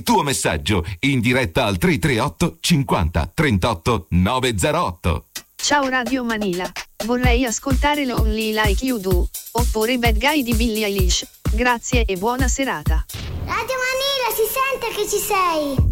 tuo messaggio in diretta al 338 50 38 908. Ciao Radio Manila, vorrei ascoltare Lonely Like You Do, oppure Bad Guy di Billie Eilish. Grazie e buona serata. Radio Manila, si sente che ci sei.